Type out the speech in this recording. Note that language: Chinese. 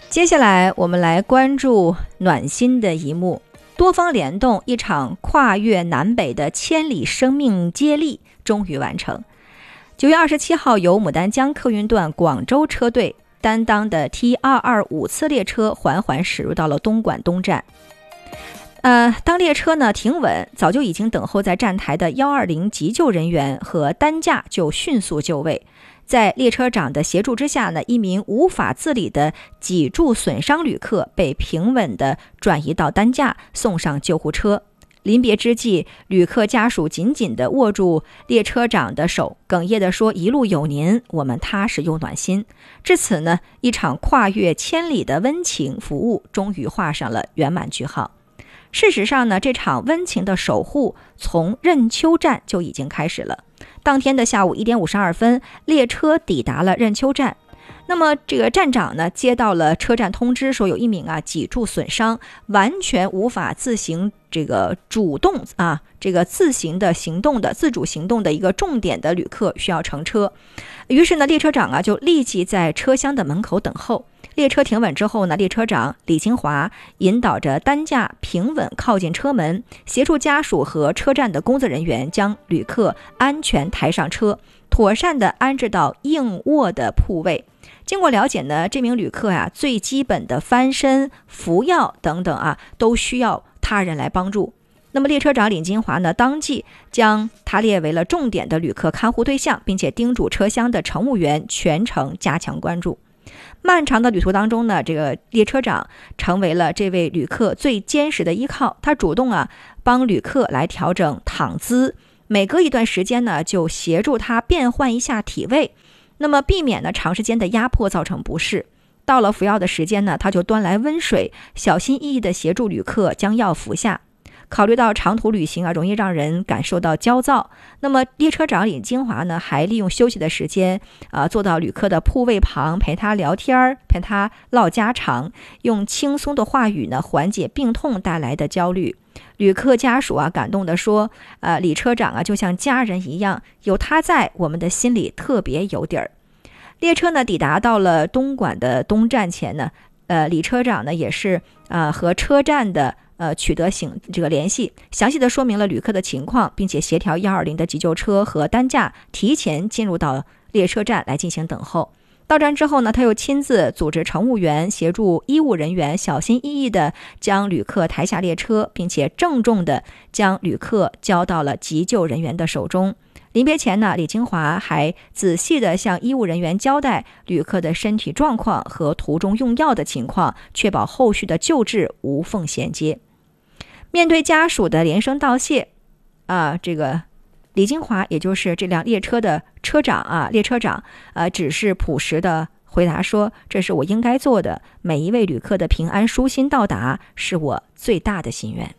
接下来我们来关注暖心的一幕，多方联动，一场跨越南北的千里生命接力终于完成。9月27号，由牡丹江客运段广州车队担当的 T225 次列车缓缓驶入到了东莞东站。当列车呢停稳，早就已经等候在站台的120急救人员和担架就迅速就位。在列车长的协助之下呢，一名无法自理的脊柱损伤旅客被平稳地转移到担架，送上救护车。临别之际，旅客家属紧紧地握住列车长的手，哽咽地说：“一路有您，我们踏实又暖心。”至此呢，一场跨越千里的温情服务终于画上了圆满句号。事实上呢，这场温情的守护从任丘站就已经开始了。当天的下午1点52分，列车抵达了任丘站。那么这个站长呢，接到了车站通知，说有一名脊柱损伤，完全无法自行自主行动的一个重点的旅客需要乘车。于是呢，列车长就立即在车厢的门口等候。列车停稳之后呢，列车长李金华引导着担架平稳靠近车门，协助家属和车站的工作人员将旅客安全抬上车，妥善地安置到硬卧的铺位。经过了解呢，这名旅客最基本的翻身、服药等等都需要他人来帮助。那么列车长李金华呢，当即将他列为了重点的旅客看护对象，并且叮嘱车厢的乘务员全程加强关注。漫长的旅途当中呢，这个列车长成为了这位旅客最坚实的依靠。他主动帮旅客来调整躺姿，每隔一段时间呢，就协助他变换一下体位，那么避免呢长时间的压迫造成不适。到了服药的时间呢，他就端来温水，小心翼翼地协助旅客将药服下。考虑到长途旅行容易让人感受到焦躁，那么列车长李金华呢，还利用休息的时间坐到旅客的铺位旁，陪他聊天，陪他唠家常，用轻松的话语呢缓解病痛带来的焦虑。旅客家属感动地说，李车长就像家人一样，有他在，我们的心里特别有底儿。列车呢抵达到了东莞的东站前呢，李车长呢也是和车站的取得联系，详细的说明了旅客的情况，并且协调120的急救车和担架提前进入到列车站来进行等候。到站之后呢，他又亲自组织乘务员协助医务人员小心翼翼地将旅客抬下列车，并且郑重地将旅客交到了急救人员的手中。临别前呢，李金华还仔细地向医务人员交代旅客的身体状况和途中用药的情况，确保后续的救治无缝衔接。面对家属的连声道谢，这个李金华，也就是这辆列车的车长列车长只是朴实的回答说：“这是我应该做的，每一位旅客的平安舒心到达是我最大的心愿。”